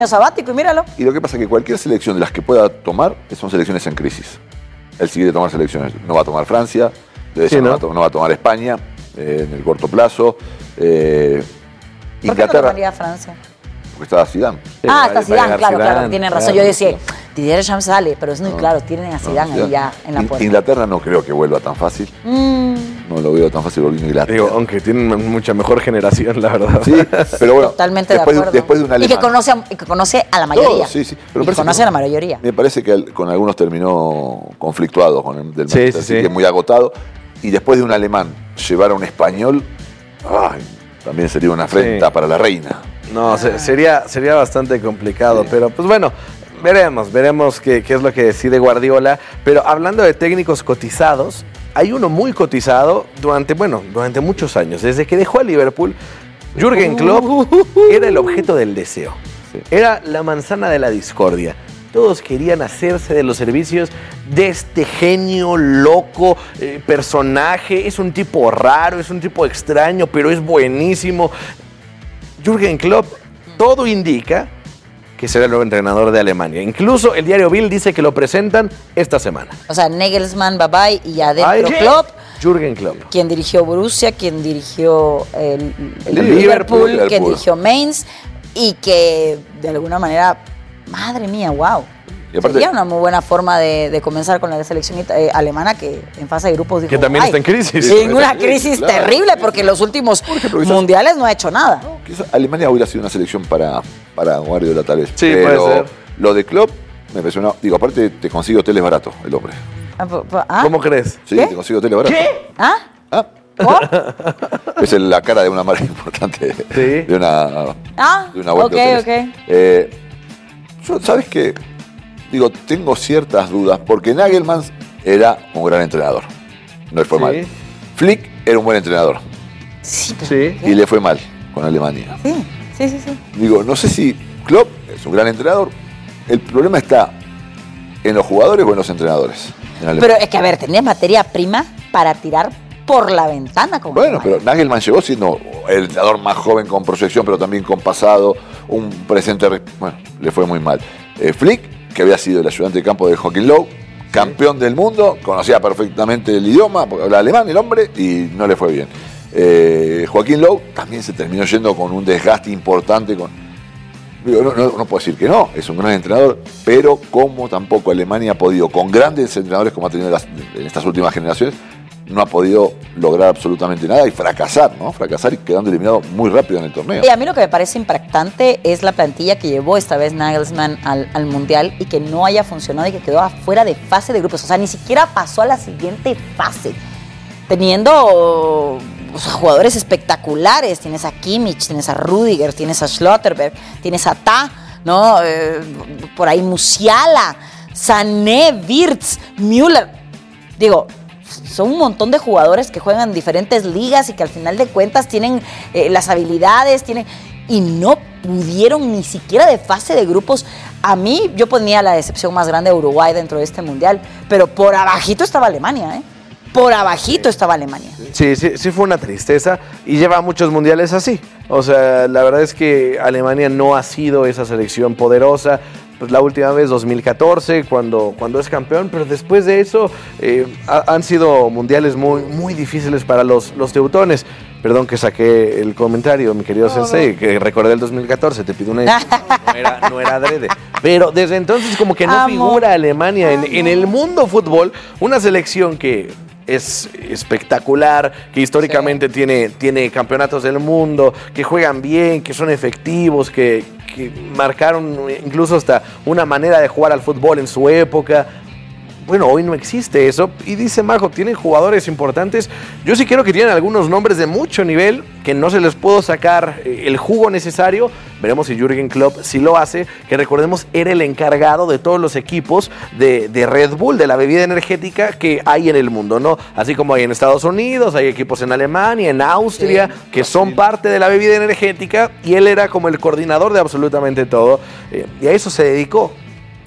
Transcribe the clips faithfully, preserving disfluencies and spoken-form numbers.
sabático y míralo. Y lo que pasa es que cualquier selección de las que pueda tomar son selecciones en crisis. Él sigue tomar selecciones. No va a tomar Francia, de sí, ¿no? No, va to- no va a tomar España eh, en el corto plazo. Eh, ¿Por Inglaterra, qué no tomaría Francia? Porque estaba Zidane. Sí, ah, está Zidane, claro, Zidane, claro, tienen razón. Claro, yo decía, Didier Deschamps sale, pero es muy no, claro, tienen a Zidane no, ahí ya en la puerta. Inglaterra no creo que vuelva tan fácil. Mm. No lo veo tan fácil volviendo a Inglaterra. Digo, aunque tienen mucha mejor generación, la verdad. Sí, pero bueno. Totalmente después, de acuerdo. Después de un alemán. Y que conoce a, que conoce a la mayoría. No, sí, sí. Pero y conoce que, a la mayoría. Me parece que con algunos terminó conflictuado con el del sí, Manchester sí, City, sí. muy agotado. Y después de un alemán llevar a un español, ay, también sería una afrenta sí. para la reina. No, ah. se, sería, sería bastante complicado, sí. pero pues bueno, veremos, veremos qué, qué es lo que decide Guardiola. Pero hablando de técnicos cotizados, hay uno muy cotizado durante, bueno, durante muchos años. Desde que dejó a Liverpool, Jürgen Klopp era el objeto del deseo. Sí. Era la manzana de la discordia. Todos querían hacerse de los servicios de este genio loco, eh, personaje. Es un tipo raro, es un tipo extraño, pero es buenísimo. Jürgen Klopp, todo indica que será el nuevo entrenador de Alemania. Incluso el diario Bild dice que lo presentan esta semana. O sea, Nagelsmann, bye bye, y adentro Ay, Klopp. Jürgen Klopp. Quien dirigió Borussia, quien dirigió el, el, el Liverpool, Liverpool, Liverpool, quien dirigió Mainz, y que de alguna manera, madre mía, wow. Y aparte, sería una muy buena forma de, de comenzar con la selección eh, alemana que en fase de grupos dijo, que también está en crisis. Sí, en una crisis claro, terrible porque en los últimos porque mundiales no ha hecho nada. No, quizás Alemania hubiera sido una selección para, para Guardiola tal vez. Sí, pero puede ser. Lo de Klopp me impresionó. Digo, aparte te consigue hoteles baratos el hombre. ¿Ah? ¿Cómo crees? Sí, ¿Qué? te consigue hoteles baratos. ¿Qué? ¿Ah? ¿Ah? Es la cara de una marca importante. Sí. De una, ah, de una web okay, de hoteles. ok. Eh, yo, ¿sabes qué? Digo, tengo ciertas dudas, porque Nagelsmann era un gran entrenador. No le fue sí. mal. Flick era un buen entrenador. Sí, pero sí. Y le fue mal con Alemania. Sí, sí, sí, sí. Digo, no sé si Klopp es un gran entrenador. El problema está en los jugadores o en los entrenadores. En pero es que, a ver, tenés materia prima para tirar por la ventana. Como bueno, pero Nagelsmann llegó siendo el entrenador más joven con proyección, pero también con pasado, un presente. Bueno, le fue muy mal. Eh, Flick, que había sido el ayudante de campo de Joachim Löw, campeón sí. del mundo, conocía perfectamente el idioma, porque hablaba alemán el hombre, y no le fue bien. Eh, Joachim Löw también se terminó yendo con un desgaste importante. Con, digo, no, no, no puedo decir que no, es un gran entrenador, pero como tampoco Alemania ha podido, con grandes entrenadores como ha tenido las, en estas últimas generaciones, no ha podido lograr absolutamente nada y fracasar, ¿no? Fracasar y quedando eliminado muy rápido en el torneo. Y a mí lo que me parece impactante es la plantilla que llevó esta vez Nagelsmann al, al Mundial y que no haya funcionado y que quedó afuera de fase de grupos. O sea, ni siquiera pasó a la siguiente fase. Teniendo o sea, jugadores espectaculares. Tienes a Kimmich, tienes a Rüdiger, tienes a Schlotterberg, tienes a Ta, ¿no? Eh, por ahí Musiala, Sané, Wirtz, Müller. Digo, son un montón de jugadores que juegan en diferentes ligas y que al final de cuentas tienen eh, las habilidades, tienen y no pudieron ni siquiera de fase de grupos. A mí, yo ponía la decepción más grande de Uruguay dentro de este Mundial, pero por abajito estaba Alemania, ¿eh? Por abajito estaba Alemania. Sí, sí, sí fue una tristeza y lleva muchos mundiales así. O sea, la verdad es que Alemania no ha sido esa selección poderosa. Pues la última vez, dos mil catorce, cuando, cuando es campeón, pero después de eso eh, ha, han sido mundiales muy, muy difíciles para los, los teutones. Perdón que saqué el comentario, mi querido oh, sensei, no. que recordé el dos mil catorce, te pido una disculpa, no era, no era adrede. Pero desde entonces como que no Amo. figura Alemania en, en el mundo fútbol, una selección que es espectacular, que históricamente sí. tiene, tiene campeonatos del mundo, que juegan bien, que son efectivos, que, que marcaron incluso hasta una manera de jugar al fútbol en su época. Bueno, hoy no existe eso. Y dice Majo, tienen jugadores importantes. Yo sí quiero que tienen algunos nombres de mucho nivel, que no se les pudo sacar el jugo necesario. Veremos si Jürgen Klopp sí lo hace, que recordemos era el encargado de todos los equipos de, de Red Bull, de la bebida energética que hay en el mundo, ¿no? Así como hay en Estados Unidos, hay equipos en Alemania, en Austria, sí, que son sí. parte de la bebida energética, y él era como el coordinador de absolutamente todo. Eh, y a eso se dedicó.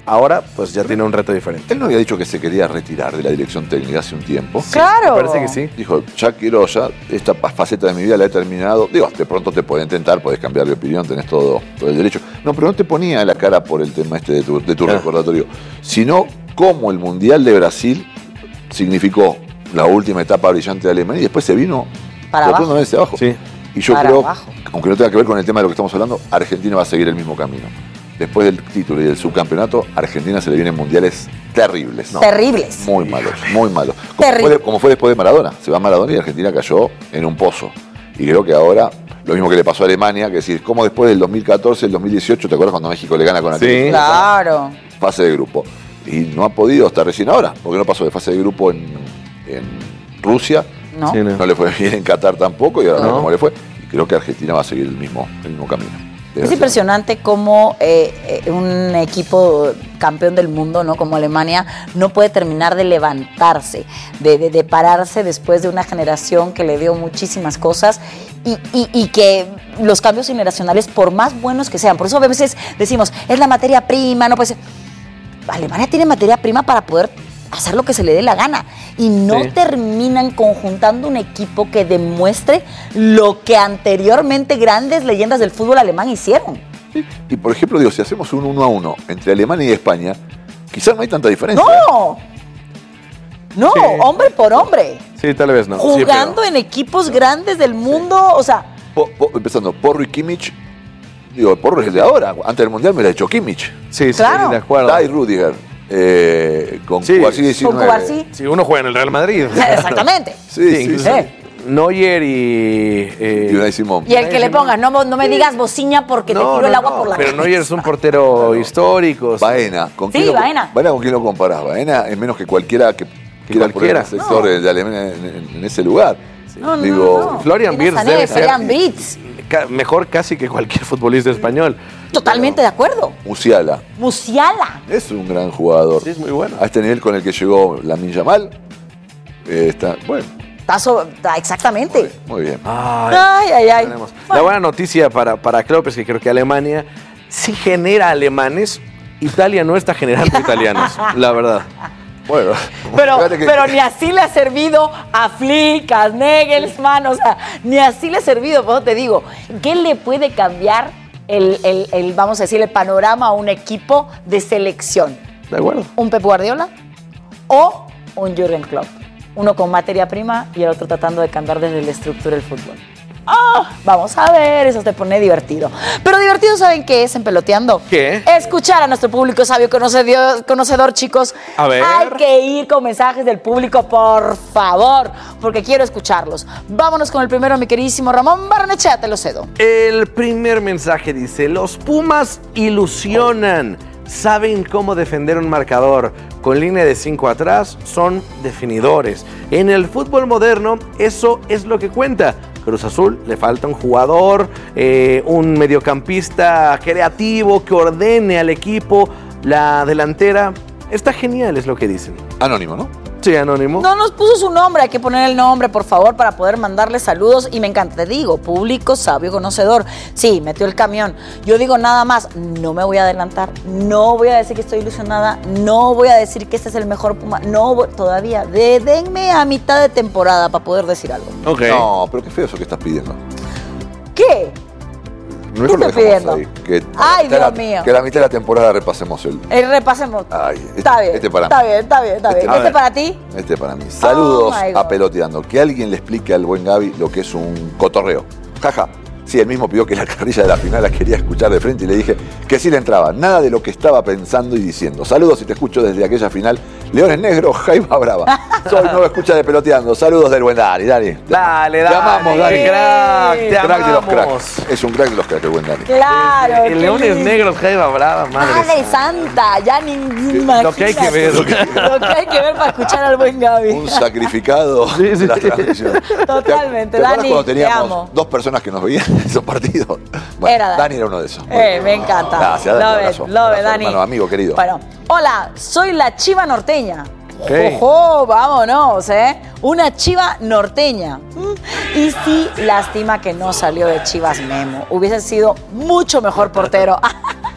Ahora, pues ya tiene un reto diferente. Él no había dicho que se quería retirar de la dirección técnica hace un tiempo. Claro. Me parece que sí. Dijo, ya quiero, ya esta faceta de mi vida la he terminado. Digo, de pronto te pueden tentar, podés cambiar de opinión, tenés todo, todo el derecho. No, pero no te ponía la cara por el tema este de tu, de tu Ah. recordatorio, sino cómo el Mundial de Brasil significó la última etapa brillante de Alemania y después se vino Para abajo. rotundamente abajo. Sí. Y yo Para creo, abajo. aunque no tenga que ver con el tema de lo que estamos hablando, Argentina va a seguir el mismo camino. Después del título y del subcampeonato, a Argentina se le vienen mundiales terribles. ¿no? Terribles. Muy malos, muy malos. Como Terrible. fue, de- como fue después de Maradona. Se va Maradona y Argentina cayó en un pozo. Y creo que ahora, lo mismo que le pasó a Alemania, que decir, como después del dos mil catorce, el dos mil dieciocho, ¿te acuerdas cuando México le gana con aquel Sí. Claro. fase de grupo? Y no ha podido hasta recién ahora, porque no pasó de fase de grupo en, en Rusia, ¿No? Sí, no. no le fue bien en Qatar tampoco, y ahora no, No. como le fue. Y creo que Argentina va a seguir el mismo, el mismo camino. Es impresionante cómo eh, eh, un equipo campeón del mundo, ¿no? Como Alemania, no puede terminar de levantarse, de, de, de pararse después de una generación que le dio muchísimas cosas y, y, y que los cambios generacionales, por más buenos que sean, por eso a veces decimos, es la materia prima, no puede ser. Alemania tiene materia prima para poder hacer lo que se le dé la gana y no Sí. terminan conjuntando un equipo que demuestre lo que anteriormente grandes leyendas del fútbol alemán hicieron. Y por ejemplo, digo, si hacemos un uno a uno entre Alemania y España, quizás no hay tanta diferencia. ¡No! No, Sí. hombre por hombre. Sí, tal vez no. Sí, Jugando pero- en equipos grandes del mundo, o sea, Po- po- empezando, Porro y Kimmich, digo, Porro es el de ahora. Antes del Mundial me lo ha hecho Kimmich. Sí, sí, Claro. de acuerdo. Dai Rudiger, eh, con Sí, Cubarsí con diecinueve. Cubarsí. Si uno juega en el Real Madrid. Exactamente. Sí, sí, incluso sí. Eh. Neuer y... eh, Y Unai Simón. Y el que le pongas, no, no me digas bociña porque te tiro el agua por la Pero cabeza. Neuer es un portero histórico. Baena. ¿Con Sí, quién lo, Baena. Baena, ¿con quién lo comparás? Baena es menos que cualquiera que quiera poner cualquiera. el sector No. de Alemania en, en- en ese lugar. No, no, Digo, no. Florian Tienes Wirtz a Neve, debe ser- Florian Wirtz. Ca- mejor casi que cualquier futbolista español. Totalmente de acuerdo. Musiala. Musiala. Es un gran jugador. Sí, es muy bueno. A este nivel con el que llegó Lamine Yamal. eh, está, bueno, Está so- está exactamente. muy bien. Ay, Ay, ay, ay. tenemos. La Bueno, buena noticia para, para Klopp es que creo que Alemania sí genera alemanes. Italia no está generando italianos, la verdad. Bueno, Pero, fíjate que- pero ni así le ha servido a Flick, a Nagelsmann, o sea, ni así le ha servido, por eso te digo, ¿qué le puede cambiar el, el- el, vamos a decir, el panorama a un equipo de selección? De acuerdo. ¿Un Pep Guardiola o un Jürgen Klopp? Uno con materia prima y el otro tratando de cambiar desde la estructura del fútbol. Ah, vamos a ver, eso te pone divertido. Pero divertido, ¿saben qué es en Peloteando? ¿Qué? Escuchar a nuestro público sabio conocedor, conocedor, chicos. A ver. Hay que ir con mensajes del público, por favor, porque quiero escucharlos. Vámonos con el primero, mi queridísimo Ramón Barnechea, te lo cedo. El primer mensaje dice, los Pumas ilusionan, saben cómo defender un marcador. Con línea de cinco atrás, son definidores. En el fútbol moderno, eso es lo que cuenta. Cruz Azul le falta un jugador, eh, un mediocampista creativo que ordene al equipo. La delantera está genial, es lo que dicen. Anónimo, ¿no? Sí, Anónimo. No nos puso su nombre, hay que poner el nombre, por favor, para poder mandarle saludos. Y me encanta, te digo, público, sabio, conocedor. Sí, metió el camión. Yo digo nada más, no me voy a adelantar, no voy a decir que estoy ilusionada, no voy a decir que este es el mejor Puma, no voy- todavía. De- denme a mitad de temporada para poder decir algo. Ok. No, pero qué feo eso que estás pidiendo. ¿Qué? Mejor lo estoy dejamos pidiendo? ahí. Que, Ay, que a la- Dios mío. Que a la mitad de la temporada repasemos el. Eh, repasemos. Ay, este- está bien, este para está mí. bien, está bien, está Este bien. para ¿Este mí. para ti? Este para mí. Saludos Oh, my God. a Peloteando. Que alguien le explique al buen Gaby lo que es un cotorreo. Jaja. Sí, él mismo pidió que la carrilla de la final la quería escuchar de frente y le dije que sí le entraba. Nada de lo que estaba pensando y diciendo. Saludos y te escucho desde aquella final. Leones Negros, Jaiba Brava. Soy nuevo escucha de Peloteando. Saludos del buen Dani. Dani. Dale, Te dale. amamos, Dani. Crack, te Crack de los amamos. cracks. Es un crack de los cracks, el buen Dani. Claro. El qué Leones lindo. Negros, Jaiba Brava, madre. Madre santa, ya ningún Lo que hay que ver. Lo que hay que ver para escuchar al buen Gaby. Un sacrificado Sí, sí. de la transmisión. Totalmente, ¿Te acuerdas Dani, cuando te teníamos amo. dos personas que nos veían en esos partidos? Bueno, Era Dani. Dani era uno de esos. Eh, me encanta. Gracias, Dani. Love abrazo. it, love it, Abrazo, Dani. hermano, amigo querido. Bueno, hola, soy la chiva norteña. Ok. Ojo, vámonos, ¿eh? Una chiva norteña. Mm, Y sí, lástima que no salió de Chivas Memo. Hubiese sido mucho mejor portero.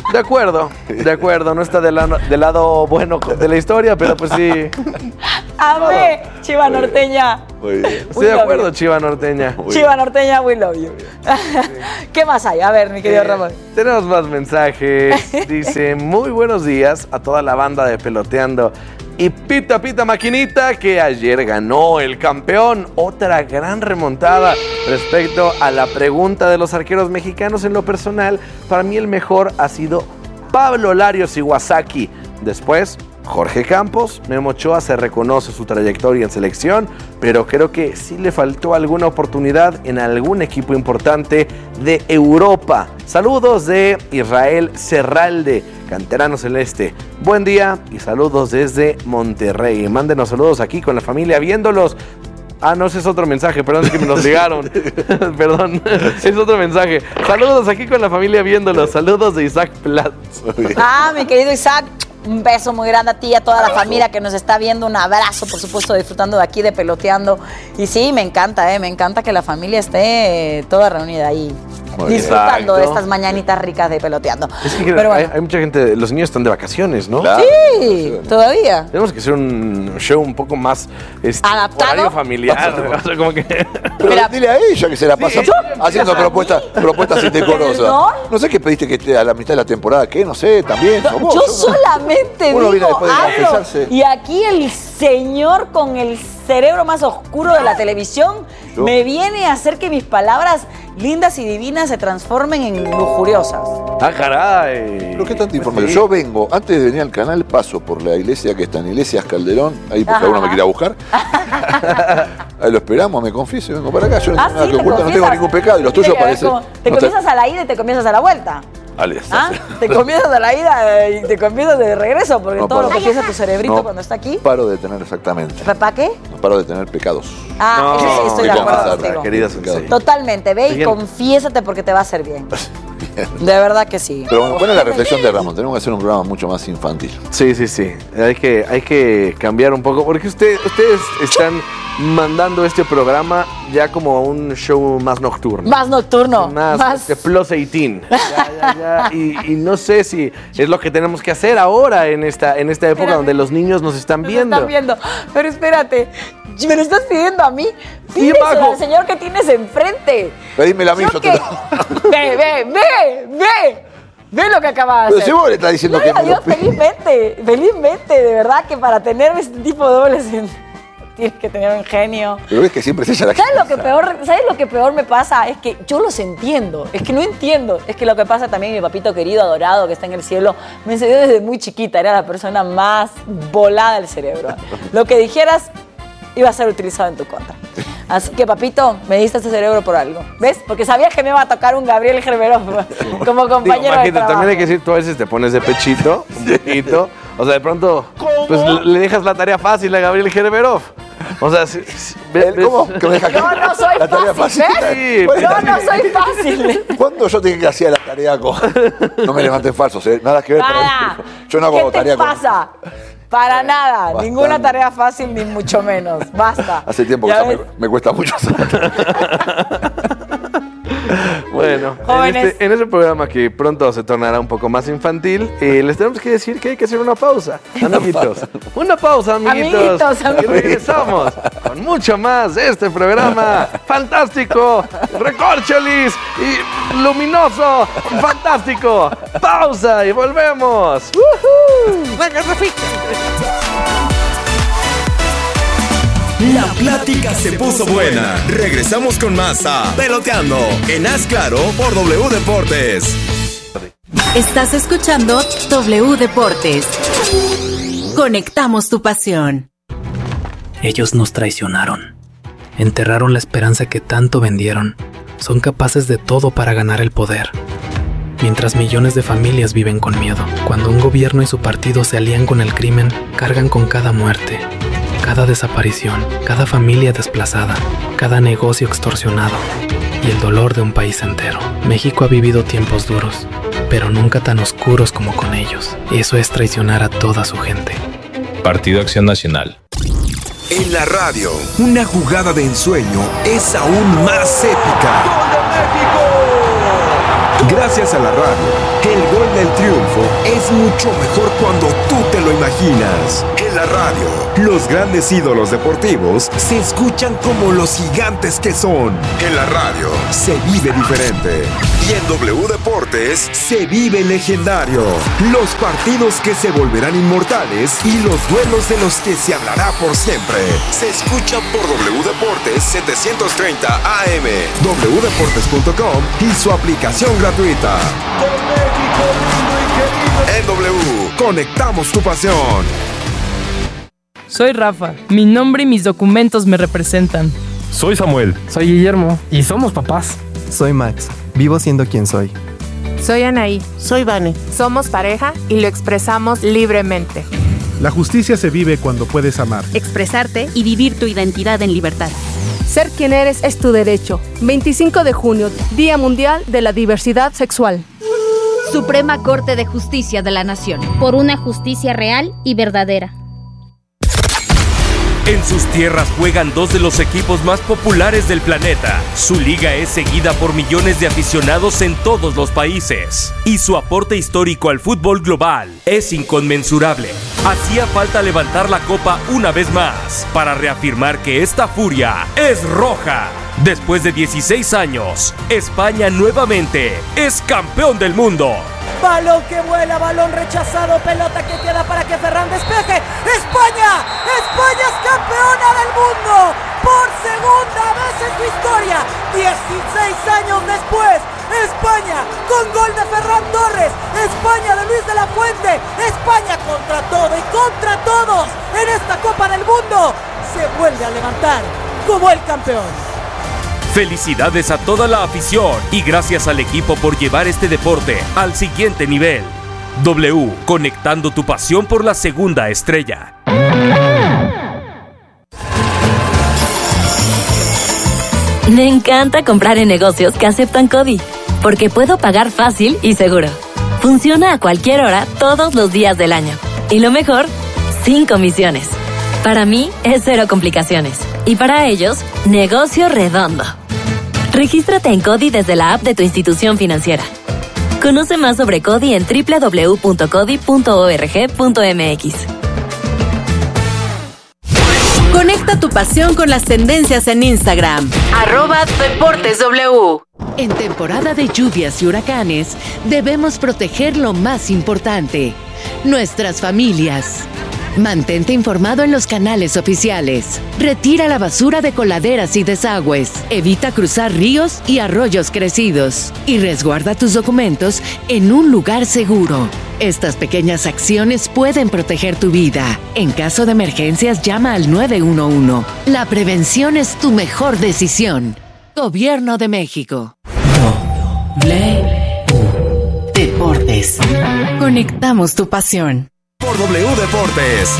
De acuerdo, de acuerdo. No está del lado, del lado bueno de la historia, pero pues sí. Amé, Chiva Norteña. Muy bien. Estoy de acuerdo, Chiva Norteña. Muy Chiva Norteña, we love you. ¿Qué más hay? A ver, mi querido Eh, Ramón. Tenemos más mensajes. Dice, muy buenos días a toda la banda de Peloteando. Y pita, pita, maquinita, que ayer ganó el campeón. Otra gran remontada respecto a la pregunta de los arqueros mexicanos. En lo personal, para mí el mejor ha sido Pablo Larios Iwasaki. Después, Jorge Campos. Memo Ochoa se reconoce su trayectoria en selección, pero creo que sí le faltó alguna oportunidad en algún equipo importante de Europa. Saludos de Israel Serralde, canterano celeste. Buen día y saludos desde Monterrey. Mándenos saludos aquí con la familia viéndolos. Ah, no, ese es otro mensaje, perdón, es que me los ligaron. Perdón, es otro mensaje. Saludos aquí con la familia viéndolos. Saludos de Isaac Platz. Ah, mi querido Isaac. Un beso muy grande a ti y a toda la familia que nos está viendo. Un abrazo, por supuesto, disfrutando de aquí, de Peloteando. Y sí, me encanta, ¿eh? Me encanta que la familia esté eh, toda reunida ahí, Muy disfrutando Exacto. de estas mañanitas ricas de Peloteando. Es que Pero hay, bueno, hay mucha gente, los niños están de vacaciones, ¿no? Claro. sí, todavía. Tenemos que hacer un show un poco más este, ¿Adaptado? horario familiar. O sea, como que... Pero Mira, dile a ella que se la pasa Sí. haciendo propuestas, propuestas indecorosas. ¿Perdón? No sé qué pediste que esté a la mitad de la temporada, ¿qué? No sé, también. No, sos vos, yo sos- solamente Uno viene digo después de algo. confesarse. Y aquí el señor con el cerebro más oscuro de la televisión ¿Yo? me viene a hacer que mis palabras lindas y divinas se transformen en lujuriosas. ¡Ah, caray! ¿Pero qué tanta información? Sí. Yo vengo, antes de venir al canal, paso por la iglesia que está en Iglesias Calderón, ahí porque Ajá. alguno me quiera buscar. Ahí lo esperamos, me confieso y vengo para acá. Yo no Ah, tengo nada sí, que te ocultar, no tengo confiesas. ningún pecado. Y los Sí, tuyos que ves parece. como- Te no comienzas a la ida y te comienzas a la vuelta. Ale, ¿Ah? Te comienzas a la ida y te comienzas de regreso, porque No todo lo paro. que piensa tu cerebrito No cuando está aquí. paro de tener exactamente. ¿Para qué? No paro de tener pecados. Ah, No, eso sí, estoy de me acuerdo confesar, contigo. querida Sensei. Totalmente, ve y Bien. confiésate porque te va a hacer bien. De verdad que sí. Pero bueno, buena la reflexión de Ramón. Tenemos que hacer un programa mucho más infantil. Sí, sí, sí. Hay que, hay que cambiar un poco, porque usted, ustedes están mandando este programa ya como un show más nocturno. Más nocturno. Más, Más. este, plus dieciocho. Ya, ya, ya. Y, y no sé si es lo que tenemos que hacer ahora en esta, en esta época Espérame. donde los niños nos están Nos viendo. están viendo. Pero espérate, ¿me lo estás pidiendo a mí? Sí, Pídeselo Majo. al señor que tienes enfrente. Pedímela a mí, Yo yo que- te lo. Ve, ve, ve, ve. Ve lo que acabas de Pero hacer. si vos le estás diciendo Gloria que a me lo Dios, pide. felizmente, felizmente, de verdad que para tener este tipo de dobles tienes que tener un genio. Pero ves que siempre es ella la que. ¿Sabes lo que peor, ¿sabes lo que peor me pasa? Es que yo los entiendo. Es que no entiendo. Es que lo que pasa también, mi papito querido, adorado, que está en el cielo, me enseñó desde muy chiquita. Era la persona más volada del cerebro. Lo que dijeras iba a ser utilizado en tu contra. Así que, papito, me diste ese cerebro por algo. ¿Ves? Porque sabías que me iba a tocar un Gabriel Gerberov como Digo, compañero de imagínate, trabajo. también hay que decir, tú a veces te pones de pechito, un poquito. O sea, de pronto, pues le, le dejas la tarea fácil a Gabriel Gerberov. O sea, si, si- ve- ¿El ves- cómo? ¿Que me deja Yo acá? no soy La tarea fácil, ¿ves? Sí, ¿Cuál es Yo la- no soy fácil. ¿Cuándo yo tenía que hacer la tarea con.? No me levanten falsos, ¿eh? Nada que ver. pero- Nada. Yo no hago ¿Qué tarea te con. pasa? Para nada. Bastante. Ninguna tarea fácil, ni mucho menos. Basta. Hace tiempo que Ya ya me, ves. me cuesta mucho hacer. Bueno, en, Jóvenes. este, en ese programa que pronto se tornará un poco más infantil, eh, les tenemos que decir que hay que hacer una pausa, amiguitos. Una pausa, amiguitos. Amiguitos, amiguitos. Y regresamos con mucho más de este programa fantástico, recorcholis y luminoso, fantástico. Pausa y volvemos. La plática se puso buena. Regresamos con más a Peloteando en Haz Claro por W Deportes. Estás escuchando W Deportes. Conectamos tu pasión. Ellos nos traicionaron. Enterraron la esperanza que tanto vendieron. Son capaces de todo para ganar el poder. Mientras millones de familias viven con miedo. Cuando un gobierno y su partido se alían con el crimen, cargan con cada muerte, cada desaparición, cada familia desplazada, cada negocio extorsionado y el dolor de un país entero. México ha vivido tiempos duros, pero nunca tan oscuros como con ellos. Eso es traicionar a toda su gente. Partido Acción Nacional. En la radio, una jugada de ensueño es aún más épica. ¡Gol de México! Gracias a la radio, el gol el triunfo es mucho mejor cuando tú te lo imaginas. En la radio, los grandes ídolos deportivos se escuchan como los gigantes que son. En la radio, se vive diferente. Y en W Deportes, se vive legendario. Los partidos que se volverán inmortales y los duelos de los que se hablará por siempre. Se escucha por W Deportes setecientos treinta A M, w deportes punto com y su aplicación gratuita. En W, conectamos tu pasión. Soy Rafa, mi nombre y mis documentos me representan. Soy Samuel. Soy Guillermo. Y somos papás. Soy Max, vivo siendo quien soy. Soy Anaí. Soy Vane. Somos pareja y lo expresamos libremente. La justicia se vive cuando puedes amar, expresarte y vivir tu identidad en libertad. Ser quien eres es tu derecho. veinticinco de junio, Día Mundial de la Diversidad Sexual. Suprema Corte de Justicia de la Nación. Por una justicia real y verdadera. En sus tierras juegan dos de los equipos más populares del planeta. Su liga es seguida por millones de aficionados en todos los países. Y su aporte histórico al fútbol global es inconmensurable. Hacía falta levantar la copa una vez más para reafirmar que esta furia es roja. Después de dieciséis años, España nuevamente es campeón del mundo. Balón que vuela, balón rechazado, pelota que queda para que Ferran despeje. ¡España! ¡España es campeona del mundo! Por segunda vez en su historia, dieciséis años después, España con gol de Ferran Torres, España de Luis de la Fuente, España contra todo y contra todos en esta Copa del Mundo, se vuelve a levantar como el campeón. Felicidades a toda la afición y gracias al equipo por llevar este deporte al siguiente nivel. W, conectando tu pasión por la segunda estrella. Me encanta comprar en negocios que aceptan CODI, porque puedo pagar fácil y seguro. Funciona a cualquier hora, todos los días del año. Y lo mejor, sin comisiones. Para mí es cero complicaciones. Y para ellos, negocio redondo. Regístrate en CODI desde la app de tu institución financiera. Conoce más sobre CODI en doble u doble u doble u punto codi punto org punto m x. Conecta tu pasión con las tendencias en Instagram. Arroba Deportes W. En temporada de lluvias y huracanes, debemos proteger lo más importante, nuestras familias. Mantente informado en los canales oficiales. Retira la basura de coladeras y desagües. Evita cruzar ríos y arroyos crecidos. Y resguarda tus documentos en un lugar seguro. Estas pequeñas acciones pueden proteger tu vida. En caso de emergencias, llama al nueve uno uno. La prevención es tu mejor decisión. Gobierno de México. W Deportes. Conectamos tu pasión. Por W Deportes.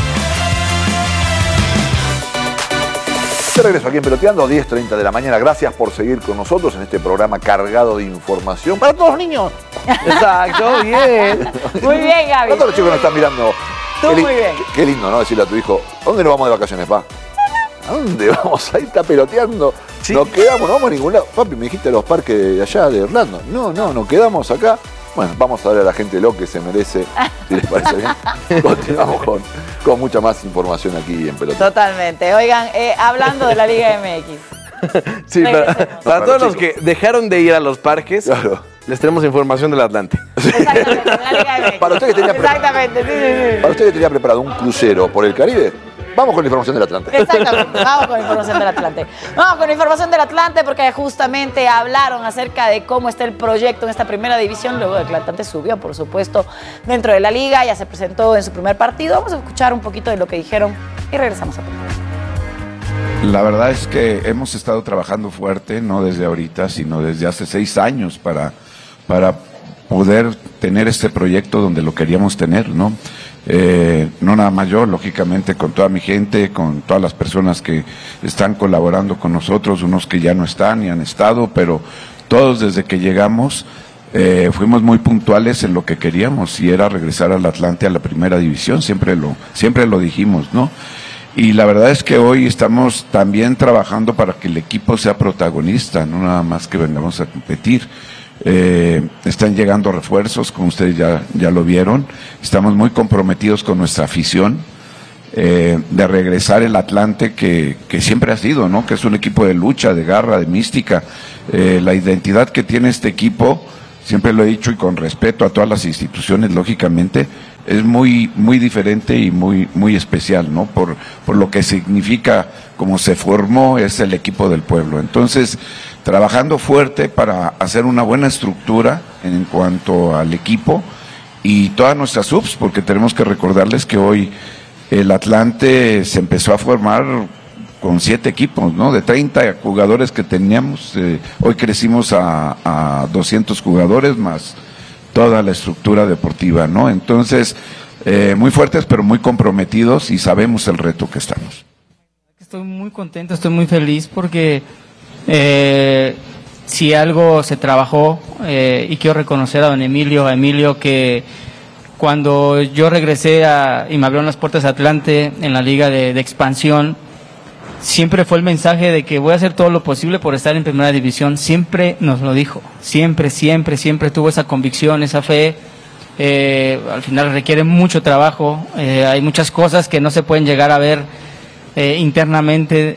De regreso aquí en Peloteando, diez treinta de la mañana. Gracias por seguir con nosotros en este programa cargado de información para todos los niños. Exacto, bien. Muy bien, Gaby. A todos los chicos nos están mirando. Tú Qué muy bien. Qué, qué lindo, ¿no? Decirle a tu hijo, ¿a dónde nos vamos de vacaciones, pa? ¿A dónde vamos? Ahí está peloteando. Sí. Nos quedamos, no vamos a ningún lado. Papi, me dijiste los parques de allá, de Orlando. No, no, nos quedamos acá. Bueno, vamos a darle a la gente lo que se merece, si les parece bien. Continuamos con, con mucha más información aquí en Pelota. Totalmente. Oigan, eh, hablando de la Liga M X. Sí, para, para, para todos los que dejaron de ir a los parques, claro, les tenemos información del Atlante. Exactamente, la Liga M X. Para usted que tenía Exactamente, sí, sí, sí. Para usted que tenía preparado un crucero por el Caribe, vamos con la información del Atlante. Exactamente, vamos con la información del Atlante. Vamos con la información del Atlante porque justamente hablaron acerca de cómo está el proyecto en esta primera división, luego de que el Atlante subió, por supuesto, dentro de la liga, ya se presentó en su primer partido. Vamos a escuchar un poquito de lo que dijeron y regresamos a poner. La verdad es que hemos estado trabajando fuerte, no desde ahorita, sino desde hace seis años para, para poder tener este proyecto donde lo queríamos tener, ¿no? Eh, no nada más yo, lógicamente con toda mi gente, con todas las personas que están colaborando con nosotros, unos que ya no están y han estado, pero todos desde que llegamos eh, fuimos muy puntuales en lo que queríamos y era regresar al Atlante a la primera división, siempre lo, siempre lo dijimos, ¿no? Y la verdad es que hoy estamos también trabajando para que el equipo sea protagonista, no nada más que vengamos a competir. Eh, están llegando refuerzos, como ustedes ya, ya lo vieron. Estamos muy comprometidos con nuestra afición, eh, de regresar el Atlante que, que siempre ha sido, ¿no? Que es un equipo de lucha, de garra, de mística. Eh, la identidad que tiene este equipo, siempre lo he dicho y con respeto a todas las instituciones, lógicamente, es muy, muy diferente y muy, muy especial, ¿no? Por, por lo que significa, como se formó, es el equipo del pueblo. Entonces, trabajando fuerte para hacer una buena estructura en cuanto al equipo y todas nuestras subs, porque tenemos que recordarles que hoy el Atlante se empezó a formar con siete equipos, ¿no? De treinta jugadores que teníamos, eh, hoy crecimos a, a doscientos jugadores más toda la estructura deportiva, ¿no? Entonces, eh, muy fuertes pero muy comprometidos y sabemos el reto que estamos. Estoy muy contento, estoy muy feliz porque eh, si algo se trabajó, eh, y quiero reconocer a don Emilio, a Emilio que cuando yo regresé a, y me abrieron las puertas de Atlante en la liga de, de expansión, siempre fue el mensaje de que voy a hacer todo lo posible por estar en primera división. Siempre nos lo dijo, siempre, siempre, siempre tuvo esa convicción, esa fe. Eh, al final requiere mucho trabajo, eh, hay muchas cosas que no se pueden llegar a ver eh, internamente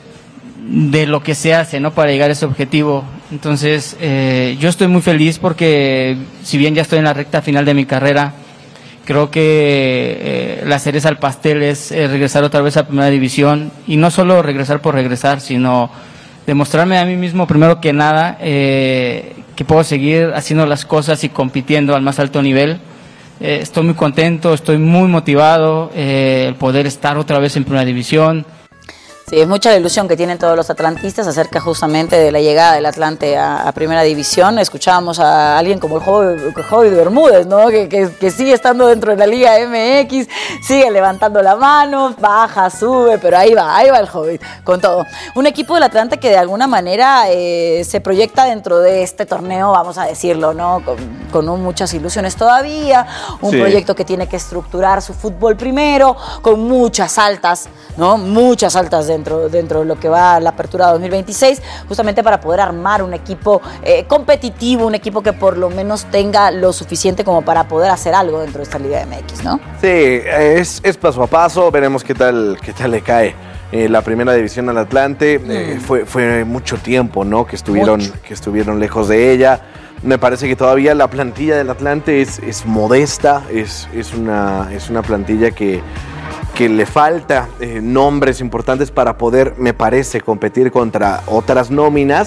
de lo que se hace, ¿no? Para llegar a ese objetivo. Entonces, eh, yo estoy muy feliz porque si bien ya estoy en la recta final de mi carrera, creo que eh, la cereza al pastel es eh, regresar otra vez a primera división y no solo regresar por regresar, sino demostrarme a mí mismo primero que nada eh, que puedo seguir haciendo las cosas y compitiendo al más alto nivel. Eh, estoy muy contento, estoy muy motivado, eh, el poder estar otra vez en primera división. Sí, es mucha la ilusión que tienen todos los atlantistas acerca justamente de la llegada del Atlante a, a Primera División. Escuchábamos a alguien como el Hobbit Bermúdez, ¿no? Que, que, que sigue estando dentro de la Liga M X, sigue levantando la mano, baja, sube, pero ahí va, ahí va el Hobbit con todo. Un equipo del Atlante que de alguna manera eh, se proyecta dentro de este torneo, vamos a decirlo, ¿no? Con, con un, muchas ilusiones todavía, un sí. proyecto que tiene que estructurar su fútbol primero, con muchas altas, ¿no? Muchas altas dentro Dentro, dentro de lo que va a la apertura dos mil veintiséis, justamente para poder armar un equipo eh, competitivo, un equipo que por lo menos tenga lo suficiente como para poder hacer algo dentro de esta Liga M X, ¿no? Sí, es, es paso a paso, veremos qué tal, qué tal le cae eh, la Primera División al Atlante. Mm. Eh, fue, fue mucho tiempo, ¿no? Que estuvieron, que estuvieron lejos de ella. Me parece que todavía la plantilla del Atlante es, es modesta, es, es, una, es una plantilla que que le falta eh, nombres importantes para poder, me parece, competir contra otras nóminas,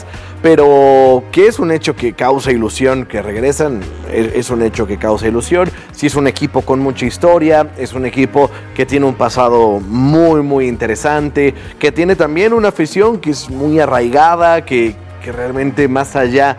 pero que es un hecho que causa ilusión que regresan, es, es un hecho que causa ilusión. Sí, es un equipo con mucha historia, es un equipo que tiene un pasado muy, muy interesante, que tiene también una afición que es muy arraigada, que, que realmente más allá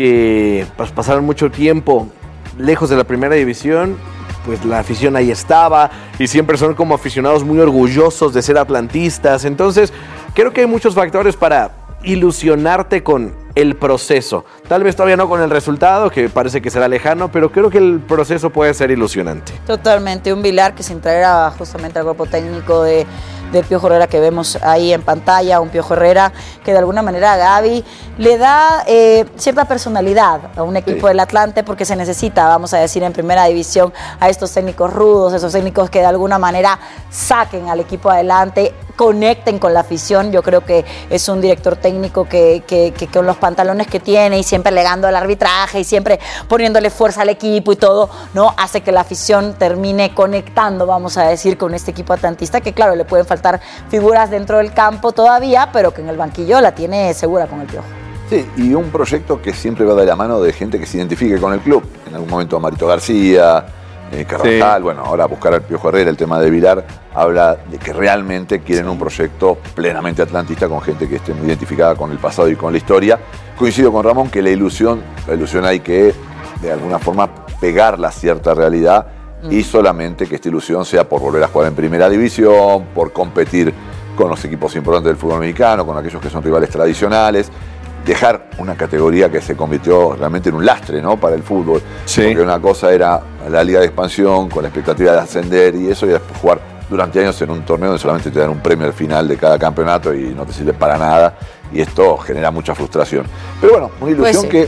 que pues, pasaron mucho tiempo lejos de la Primera División, pues la afición ahí estaba y siempre son como aficionados muy orgullosos de ser atlantistas. Entonces, creo que hay muchos factores para ilusionarte con el proceso. Tal vez todavía no con el resultado, que parece que será lejano, pero creo que el proceso puede ser ilusionante. Totalmente, un Vilar que se integra justamente al cuerpo técnico de del Piojo Herrera que vemos ahí en pantalla, un Piojo Herrera que de alguna manera a Gaby le da eh, cierta personalidad a un equipo sí. del Atlante, porque se necesita, vamos a decir, en Primera División a estos técnicos rudos, esos técnicos que de alguna manera saquen al equipo adelante, conecten con la afición. Yo creo que es un director técnico que, que, que con los pantalones que tiene y siempre legando al arbitraje y siempre poniéndole fuerza al equipo y todo, ¿no? Hace que la afición termine conectando, vamos a decir, con este equipo atlantista, que claro, le pueden faltar figuras dentro del campo todavía, pero que en el banquillo la tiene segura con el Piojo. Sí, y un proyecto que siempre va de la mano de gente que se identifique con el club. En algún momento Marito García, eh, Carvajal, sí. bueno, ahora buscar al Piojo Herrera, el tema de Vilar, habla de que realmente quieren un proyecto plenamente atlantista con gente que esté muy identificada con el pasado y con la historia. Coincido con Ramón que la ilusión, la ilusión hay que de alguna forma pegarla a cierta realidad mm. y solamente que esta ilusión sea por volver a jugar en Primera División, por competir con los equipos importantes del fútbol mexicano, con aquellos que son rivales tradicionales, dejar una categoría que se convirtió realmente en un lastre, ¿no? Para el fútbol. Sí. Porque una cosa era la Liga de Expansión con la expectativa de ascender y eso, y después jugar durante años en un torneo donde solamente te dan un premio al final de cada campeonato y no te sirve para nada, y esto genera mucha frustración. Pero bueno, una ilusión pues sí. que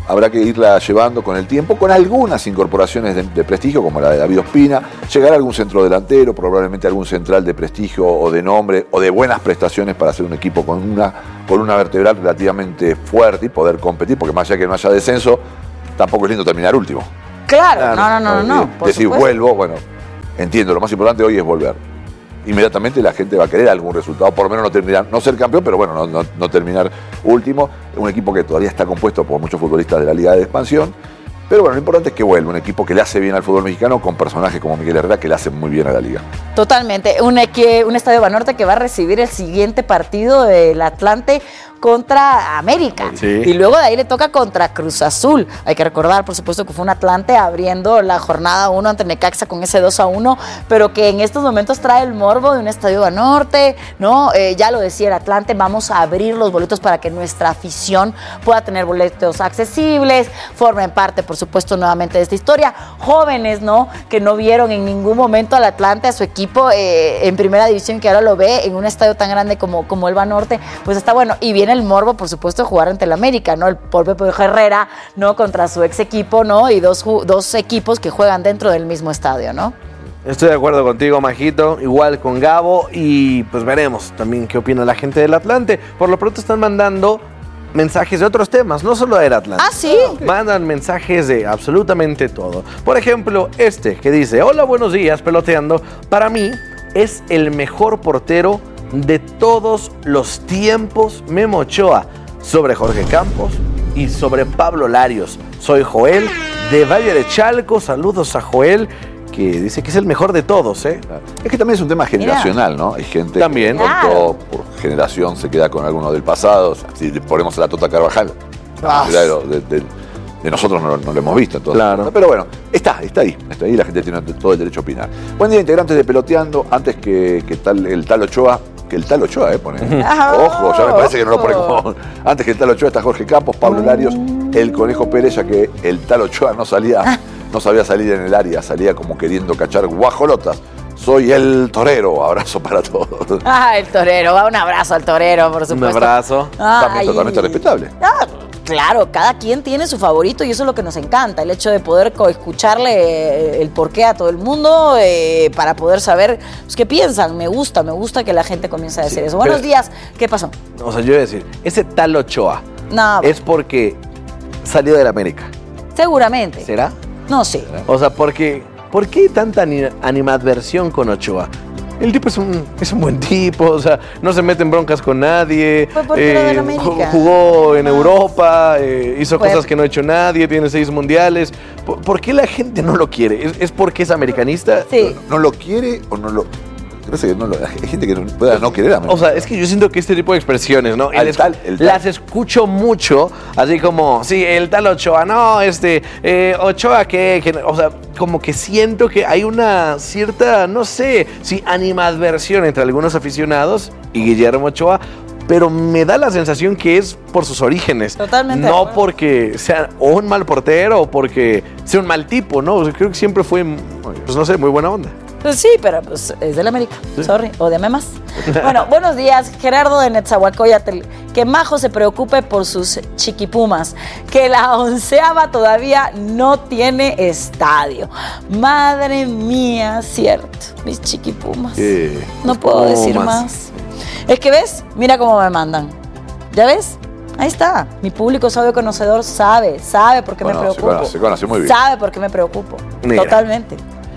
habrá que irla llevando con el tiempo, con algunas incorporaciones de, de prestigio, como la de David Ospina, llegar a algún centro delantero, probablemente algún central de prestigio o de nombre o de buenas prestaciones para hacer un equipo con una columna vertebral relativamente fuerte y poder competir, porque más allá que no haya descenso, tampoco es lindo terminar último. Claro, claro. no, no, no, no. no por decir, supuesto. vuelvo, bueno, entiendo, lo más importante hoy es volver. Inmediatamente la gente va a querer algún resultado, por lo menos no terminar, no ser campeón, pero bueno, no, no, no terminar último. Un equipo que todavía está compuesto por muchos futbolistas de la Liga de Expansión. Pero bueno, lo importante es que vuelva un equipo que le hace bien al fútbol mexicano con personajes como Miguel Herrera que le hacen muy bien a la liga. Totalmente. Un, un Estadio Banorte que va a recibir el siguiente partido del Atlante contra América. Sí. Y luego de ahí le toca contra Cruz Azul. Hay que recordar, por supuesto, que fue un Atlante abriendo la jornada uno ante Necaxa con ese dos a uno, pero que en estos momentos trae el morbo de un Estadio Banorte, ¿no? Eh, ya lo decía el Atlante, vamos a abrir los boletos para que nuestra afición pueda tener boletos accesibles, formen parte, por supuesto, nuevamente de esta historia. Jóvenes, ¿no? Que no vieron en ningún momento al Atlante, a su equipo eh, en primera división, que ahora lo ve en un estadio tan grande como, como el Banorte, pues está bueno. Y viene el morbo, por supuesto, de jugar ante el América, ¿no? El Paul Herrera, ¿no? Contra su ex equipo, ¿no? Y dos, dos equipos que juegan dentro del mismo estadio, ¿no? Estoy de acuerdo contigo, Majito, igual con Gabo, y pues veremos también qué opina la gente del Atlante. Por lo pronto están mandando mensajes de otros temas, no solo del Atlante. Ah, sí. Mandan mensajes de absolutamente todo. Por ejemplo, este que dice: hola, buenos días, peloteando. Para mí es el mejor portero de todos los tiempos, Memo Ochoa, sobre Jorge Campos y sobre Pablo Larios. Soy Joel de Valle de Chalco. Saludos a Joel, que dice que es el mejor de todos, ¿eh? Es que también es un tema generacional, ¿no? Hay gente también, que claro, por generación se queda con alguno del pasado. Si ponemos a la Tota Carvajal, ah, claro, de, de, de nosotros no, no lo hemos visto. Entonces, claro. Pero bueno, está, está ahí, está ahí, la gente tiene todo el derecho a opinar. Buen día, integrantes de Peloteando. Antes que, que tal, el tal Ochoa, que el tal Ochoa, eh, pone. Ojo, ya me parece que no lo pone como. Antes que el tal Ochoa está Jorge Campos, Pablo Larios, el Conejo Pérez, ya que el tal Ochoa no salía, no sabía salir en el área, salía como queriendo cachar guajolotas. Soy el torero, abrazo para todos. Ah, el torero, va un abrazo al torero, por supuesto. Un abrazo. Ay. También totalmente respetable. Ah, claro, cada quien tiene su favorito y eso es lo que nos encanta, el hecho de poder escucharle el porqué a todo el mundo eh, para poder saber pues, qué piensan. Me gusta, me gusta que la gente comience a decir sí, eso. Buenos pero, días, ¿qué pasó? O sea, yo iba a decir, ese tal Ochoa no, es porque salió del América. Seguramente. ¿Será? No sé. O sea, porque, ¿por qué tanta animadversión con Ochoa? El tipo es un, es un buen tipo, o sea, no se mete en broncas con nadie. Fue portero eh, del América. Jugó en Europa, eh, hizo Fue. cosas que no ha hecho nadie, tiene seis mundiales. ¿Por, ¿por qué la gente no lo quiere? ¿Es, es porque es americanista? Sí. ¿No, no lo quiere o no lo...? Que no lo, hay gente que pueda no querer a mí. O sea, es que yo siento que este tipo de expresiones, ¿no? El tal, el tal. Las escucho mucho, así como, sí, el tal Ochoa, no, este, eh, Ochoa, que, que, o sea, como que siento que hay una cierta, no sé, sí, animadversión entre algunos aficionados y Guillermo Ochoa, pero me da la sensación que es por sus orígenes. Totalmente. No porque sea o un mal portero o porque sea un mal tipo, ¿no? O sea, creo que siempre fue, pues no sé, muy buena onda. Pues sí, pero pues es del América, sí. Sorry, o de Memas. Bueno, buenos días, Gerardo de Netzahualcóyotl. Que Majo se preocupe por sus chiquipumas, que la onceava todavía no tiene estadio. Madre mía, cierto, mis chiquipumas. ¿Qué? No puedo decir más. Es que ves, mira cómo me mandan. ¿Ya ves? Ahí está. Mi público sabio conocedor sabe, sabe por qué bueno, me preocupo. Se conoce, se conoce muy bien. Sabe por qué me preocupo. Mira. Totalmente.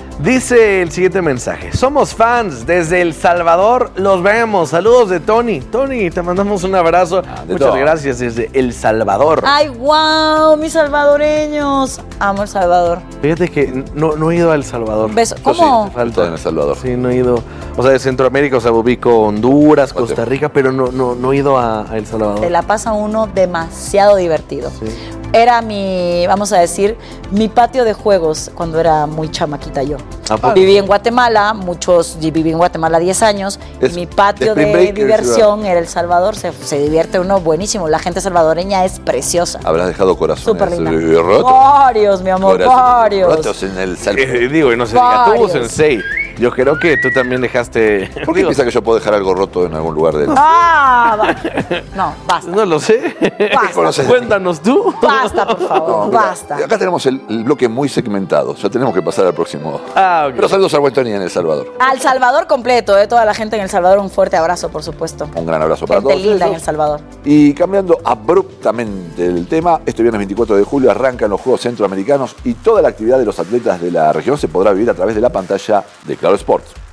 Dice el siguiente mensaje: somos fans desde El Salvador, los vemos. Saludos de Tony. Tony, te mandamos un abrazo. Ah, Muchas todo. gracias desde El Salvador. Ay, wow, mis salvadoreños. Amo El Salvador. Fíjate que no, no he ido a El Salvador. Beso. ¿Cómo? Sí, falta en El Salvador. Sí, no he ido. O sea, de Centroamérica, o sea, ubico Honduras, Costa Rica, pero no, no, no he ido a, a El Salvador. Se la pasa uno demasiado divertido. Sí. Era mi, vamos a decir, mi patio de juegos cuando era muy chamaquita yo. Viví en Guatemala, muchos, viví en Guatemala diez años, es, y mi patio de, de diversión era El Salvador, se, se divierte uno buenísimo, la gente salvadoreña es preciosa. Habrás dejado corazones. Súper linda. Varios, mi amor, varios. Rotos en El Salvador. Eh, digo, y no se diga, tuvo sensei. Yo creo que tú también dejaste... ¿Por qué piensas que yo puedo dejar algo roto en algún lugar de él? Ah, va. No, basta. No lo sé. Basta. Cuéntanos tú. Basta, por favor, No, mira, basta. acá tenemos el, el bloque muy segmentado. Ya tenemos que pasar al próximo. Ah, ok. Pero saludos a Wentoni en El Salvador. Al Salvador completo, ¿eh? Toda la gente en El Salvador, un fuerte abrazo, por supuesto. Un gran abrazo para Gente todos linda en ellos. El Salvador. Y cambiando abruptamente el tema, este viernes veinticuatro de julio arrancan los Juegos Centroamericanos y toda la actividad de los atletas de la región se podrá vivir a través de la pantalla de Claro Sports.